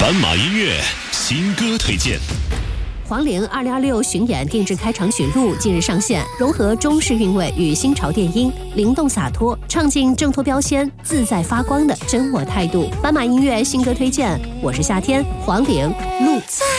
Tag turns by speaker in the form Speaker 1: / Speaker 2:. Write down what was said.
Speaker 1: 斑马音乐新歌推荐。
Speaker 2: 黄龄2026巡演定制开场曲录近日上线，融合中式韵味与新潮电音，灵动洒脱，唱尽挣脱标签、自在发光的真我态度。斑马音乐新歌推荐，我是夏天，黄龄录。